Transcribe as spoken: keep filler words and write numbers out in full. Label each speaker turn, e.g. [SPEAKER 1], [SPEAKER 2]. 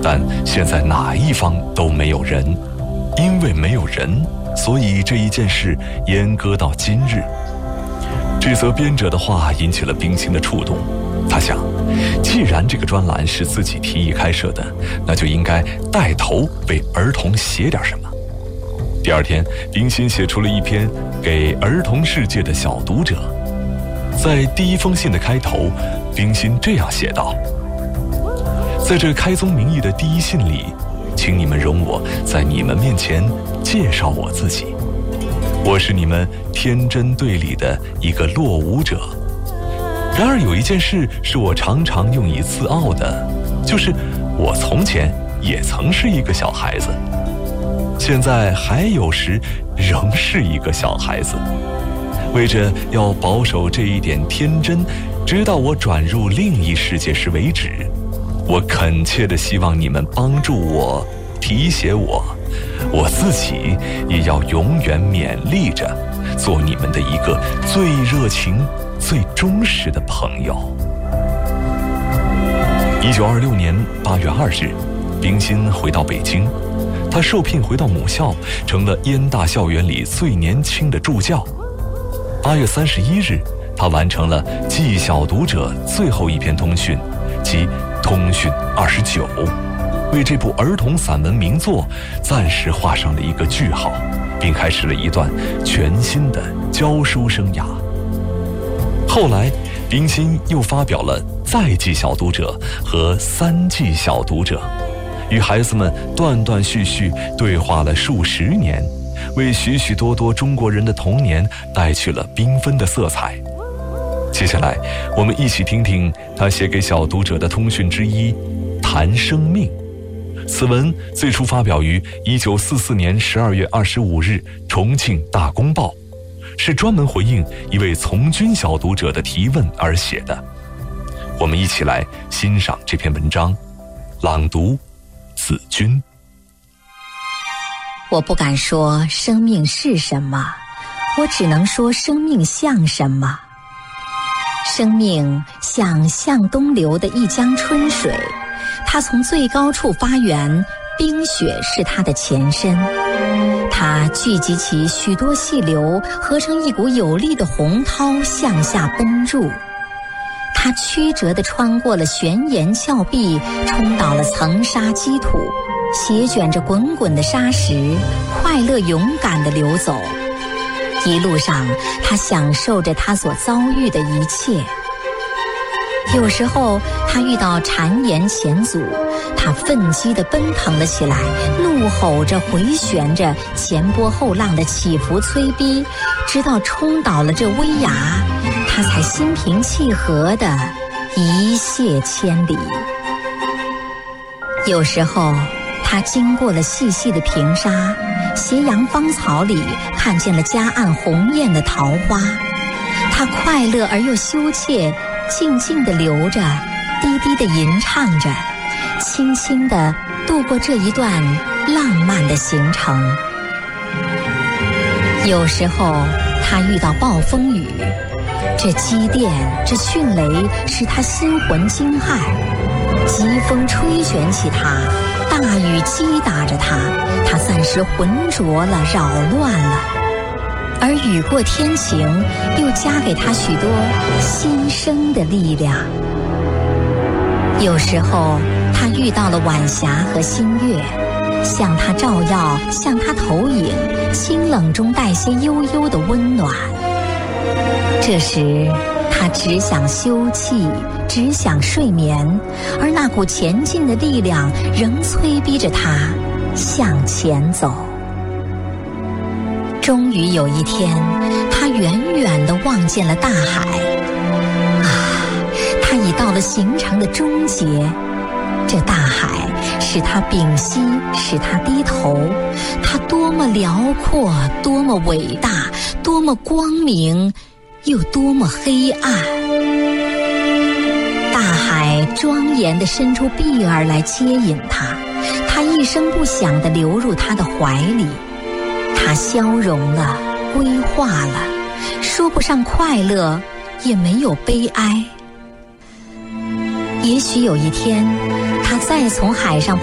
[SPEAKER 1] 但现在哪一方都没有人，因为没有人，所以这一件事阉割到今日。这则编者的话引起了冰心的触动，他想，既然这个专栏是自己提议开设的，那就应该带头为儿童写点什么。第二天，冰心写出了一篇给儿童世界的小读者。在第一封信的开头，冰心这样写道：在这开宗明义的第一信里，请你们容我在你们面前介绍我自己。我是你们天真队里的一个落伍者。然而有一件事是我常常用以自傲的，就是我从前也曾是一个小孩子，现在还有时仍是一个小孩子。为着要保守这一点天真，直到我转入另一世界时为止，我恳切地希望你们帮助我，提携我，我自己也要永远勉励着，做你们的一个最热情、最忠实的朋友。一九二六年八月二日，冰心回到北京，他受聘回到母校，成了燕大校园里最年轻的助教。八月三十一日，他完成了《记小读者》最后一篇通讯，即通讯二十九，为这部儿童散文名作暂时画上了一个句号，并开始了一段全新的教书生涯。后来，冰心又发表了《再记小读者》和《三记小读者》，与孩子们断断续续对话了数十年，为许许多多中国人的童年带去了缤纷的色彩。接下来，我们一起听听他写给小读者的通讯之一《谈生命》。此文最初发表于一九四四年十二月二十五日重庆大公报，是专门回应一位从军小读者的提问而写的。我们一起来欣赏这篇文章，朗读子君。
[SPEAKER 2] 我不敢说生命是什么，我只能说生命像什么。生命像向东流的一江春水，它从最高处发源，冰雪是它的前身，它聚集起许多细流，合成一股有力的洪涛向下奔入。它曲折地穿过了悬崖峭壁，冲倒了层沙积土，斜卷着滚滚的沙石，快乐勇敢地流走。一路上，他享受着他所遭遇的一切。有时候，他遇到谗言险阻，他奋激地奔腾了起来，怒吼着，回旋着，前波后浪的起伏催逼，直到冲倒了这危崖，他才心平气和地一泻千里。有时候，他经过了细细的平沙，斜阳芳草里看见了夹岸红艳的桃花，他快乐而又羞怯，静静地流着，低低地吟唱着，轻轻地度过这一段浪漫的行程。有时候他遇到暴风雨，这激电，这迅雷使他心魂惊骇，疾风吹卷起他，大雨击打着他，他暂时浑浊了，扰乱了。而雨过天晴，又加给他许多新生的力量。有时候，他遇到了晚霞和新月，向他照耀，向他投影，清冷中带些悠悠的温暖。这时，他只想休憩，只想睡眠，而那股前进的力量仍催逼着他向前走。终于有一天，他远远地望见了大海。啊，他已到了行程的终结。这大海使他屏息，使他低头。它多么辽阔，多么伟大，多么光明，又多么黑暗。大海庄严地伸出臂儿来接引他，他一声不响地流入他的怀里。他消融了，归化了，说不上快乐，也没有悲哀。也许有一天，他再从海上